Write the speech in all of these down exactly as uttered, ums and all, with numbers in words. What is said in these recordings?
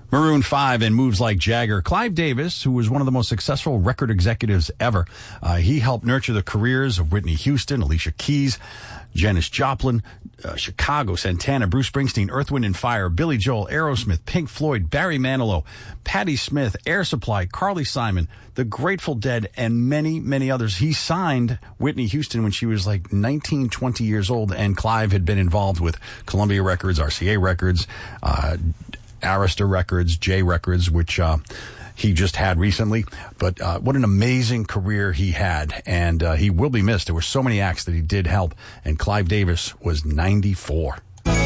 Maroon five and Moves Like Jagger. Clive Davis, who was one of the most successful record executives ever, uh, he helped nurture the careers of Whitney Houston, Alicia Keys, Janis Joplin, uh, Chicago, Santana, Bruce Springsteen, Earth, Wind and Fire, Billy Joel, Aerosmith, Pink Floyd, Barry Manilow, Patti Smith, Air Supply, Carly Simon, The Grateful Dead, and many, many others. He signed Whitney Houston when she was like nineteen, twenty years old, and Clive had been involved with Columbia Records, R C A Records, uh, Arista Records, J Records, which uh, he just had recently. But uh, what an amazing career he had, and uh, he will be missed. There were so many acts that he did help, and Clive Davis was ninety-four.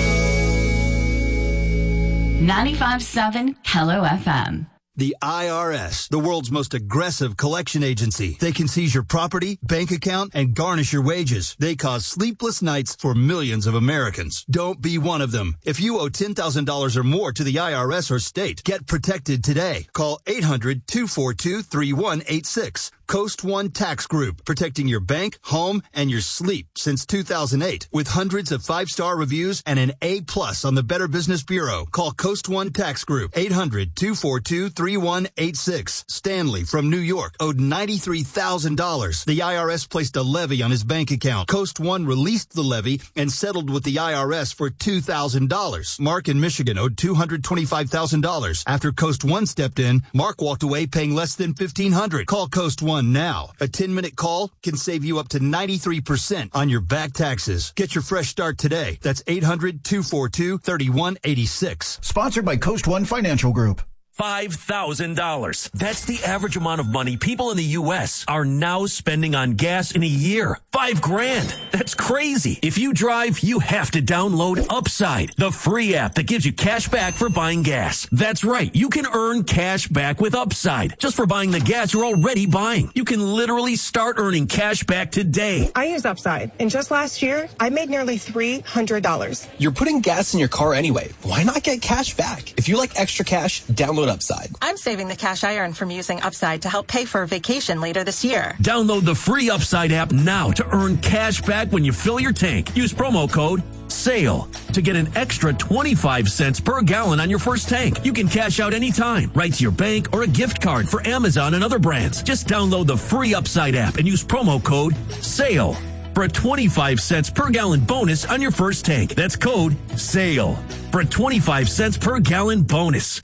ninety-five point seven Hello F M. The I R S, the world's most aggressive collection agency. They can seize your property, bank account, and garnish your wages. They cause sleepless nights for millions of Americans. Don't be one of them. If you owe ten thousand dollars or more to the I R S or state, get protected today. Call eight hundred, two four two, three one eight six. Coast One Tax Group, protecting your bank, home, and your sleep since two thousand eight. With hundreds of five-star reviews and an A plus on the Better Business Bureau. Call Coast One Tax Group, eight hundred, two four two, three one eight six. Stanley from New York owed ninety-three thousand dollars. The I R S placed a levy on his bank account. Coast One released the levy and settled with the I R S for two thousand dollars. Mark in Michigan owed two hundred twenty-five thousand dollars. After Coast One stepped in, Mark walked away paying less than fifteen hundred dollars. Call Coast One now. A ten-minute call can save you up to ninety-three percent on your back taxes. Get your fresh start today. That's eight hundred, two four two, three one eight six. Sponsored by Coast One Financial Group. five thousand dollars. That's the average amount of money people in the U S are now spending on gas in a year. Five grand. That's crazy. If you drive, you have to download Upside, the free app that gives you cash back for buying gas. That's right. You can earn cash back with Upside just for buying the gas you're already buying. You can literally start earning cash back today. I use Upside, and just last year, I made nearly three hundred dollars. You're putting gas in your car anyway. Why not get cash back? If you like extra cash, download Upside. I'm saving the cash I earn from using Upside to help pay for a vacation later this year. Download the free Upside app now to earn cash back when you fill your tank. Use promo code SALE to get an extra twenty-five cents per gallon on your first tank. You can cash out anytime, right to your bank or a gift card for Amazon and other brands. Just download the free Upside app and use promo code SALE for a twenty-five cents per gallon bonus on your first tank. That's code SALE for a twenty-five cents per gallon bonus.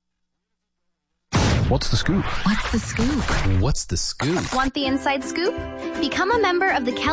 What's the scoop? What's the scoop? What's the scoop? Want the inside scoop? Become a member of the Kelly